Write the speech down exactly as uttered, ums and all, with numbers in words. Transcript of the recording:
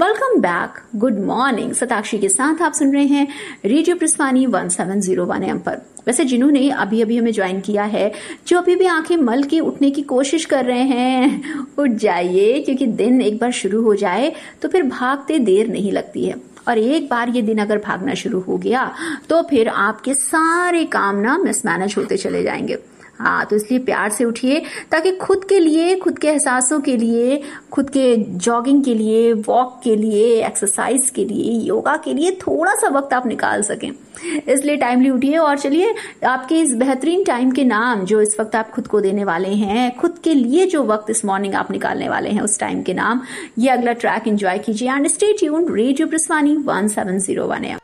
Welcome back, good morning. Satakshi के साथ आप सुन रहे हैं radio प्रस्थानी one seven zero one M पर। वैसे जिन्होंने अभी अभी हमें ज्वाइन किया है, जो अभी भी आंखें मल के उठने की कोशिश कर रहे हैं, उठ जाइए, क्योंकि दिन एक बार शुरू हो जाए तो फिर भागते देर नहीं लगती है। और एक बार ये दिन अगर भागना शुरू हो गया तो फिर आपके सारे काम ना मिसमैनेज होते चले जाएंगे। हाँ, तो इसलिए प्यार से उठिए ताकि खुद के लिए, खुद के एहसासों के लिए, खुद के जॉगिंग के लिए, वॉक के लिए, एक्सरसाइज के लिए, योगा के लिए थोड़ा सा वक्त आप निकाल सकें। इसलिए टाइमली उठिए और चलिए आपके इस बेहतरीन टाइम के नाम जो इस वक्त आप खुद को देने वाले हैं, खुद के लिए जो वक्त इस मॉर्निंग आप निकालने वाले हैं, उस टाइम के नाम ये अगला ट्रैक एंजॉय कीजिए। And stay tuned, radio प्रस्थानी one seven zero one M.